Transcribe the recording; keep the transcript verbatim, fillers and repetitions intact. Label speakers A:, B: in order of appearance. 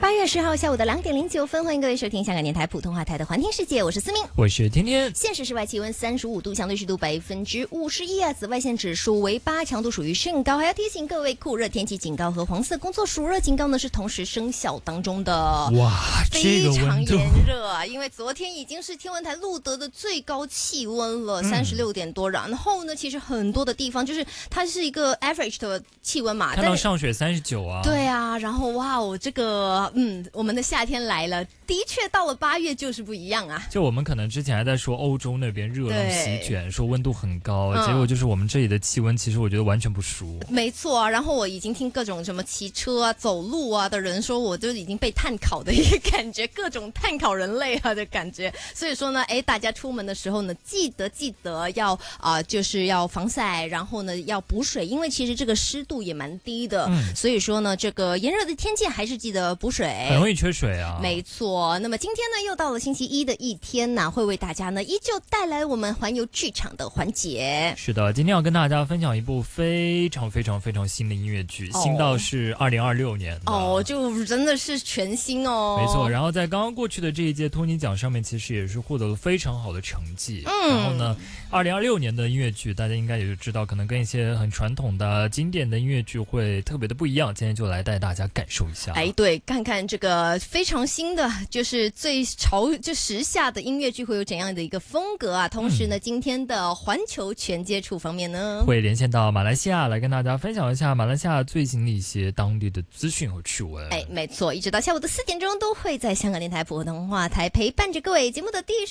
A: 八月十号下午的两点零九分，欢迎各位收听香港电台普通话台的环听世界，我是思明，
B: 我是天天。
A: 现时室外气温三十五度，相对湿度百分之五十一啊，紫外线指数为八，强度属于甚高。还要提醒各位，酷热天气警告和黄色工作暑热警告呢是同时生效当中的。
B: 哇，
A: 非常炎热啊！因为昨天已经是天文台录得的最高气温了，三十六点多。然后呢，其实很多的地方就是它是一个 average 的气温嘛，
B: 看到上雪三十九啊。
A: 对啊，然后哇哦，这个嗯，我们的夏天来了，的确到了八月就是不一样啊。
B: 就我们可能之前还在说欧洲那边热浪席卷，说温度很高，
A: 嗯、
B: 结果就是我们这里的气温，其实我觉得完全不熟。
A: 没错啊，然后我已经听各种什么骑车啊、走路啊的人说，我就已经被碳烤的一个感觉，各种碳烤人类啊的感觉。所以说呢，哎，大家出门的时候呢，记得记得要啊、呃，就是要防晒，然后呢要补水，因为其实这个湿度也蛮低的，嗯、所以说呢，这个炎热的天气还是记得补水，
B: 很容易缺水啊。
A: 没错。那么今天呢，又到了星期一的一天呢，会为大家呢依旧带来我们环游剧场的环节。
B: 是的，今天要跟大家分享一部非常非常非常新的音乐剧，哦、新到是二零二六年的
A: 哦，就真的是全新哦。
B: 没错，然后在刚刚过去的这一届托尼奖上面，其实也是获得了非常好的成绩。
A: 嗯，
B: 然后呢，二零二六年的音乐剧，大家应该也就知道，可能跟一些很传统的经典的音乐剧会特别的不一样。今天就来带大家感受一下。
A: 哎，对，看看这个非常新的，就是最潮就时下的音乐剧会有怎样的一个风格啊？同时呢，嗯、今天的环球全接触方面呢，
B: 会连线到马来西亚来跟大家分享一下马来西亚最新的一些当地的资讯和趣闻。
A: 哎，没错，一直到下午的四点钟都会在香港电台普通话台陪伴着各位。节目的第一